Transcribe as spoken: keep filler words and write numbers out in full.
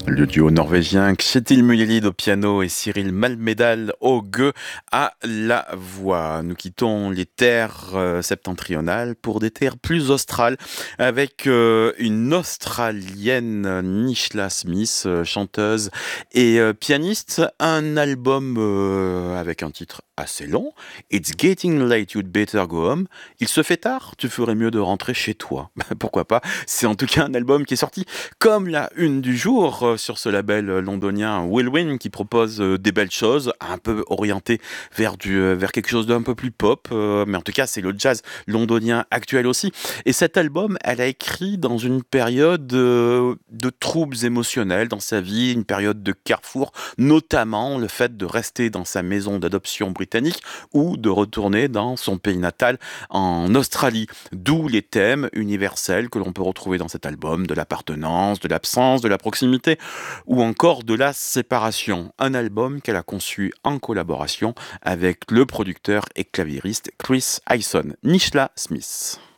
Le duo norvégien Kjetil Mujlid au piano et Cyril Malmedal au gueux à la voix. Nous quittons les terres euh, septentrionales pour des terres plus australes avec euh, une Australienne, Nishla Smith, euh, chanteuse et euh, pianiste. Un album euh, avec un titre assez long. It's getting late, you'd better go home. Il se fait tard, tu ferais mieux de rentrer chez toi. Pourquoi pas? C'est en tout cas un album qui est sorti comme la une du jour euh, sur ce label euh, londonien Whirlwind qui propose euh, des belles choses, un peu orientées vers du euh, vers quelque chose d'un peu plus pop, euh, mais en tout cas c'est le jazz londonien actuel aussi. Et cet album, elle a écrit dans une période euh, de troubles émotionnels dans sa vie, une période de carrefour, notamment le fait de rester dans sa maison d'adoption britannique ou de retourner dans son pays natal en Australie. D'où les thèmes universels que l'on peut retrouver dans cet album, de l'appartenance, de l'absence, de la proximité ou encore de la séparation. Un album qu'elle a conçu en collaboration avec le producteur et claviériste Chris Hyson, Nishla Smith.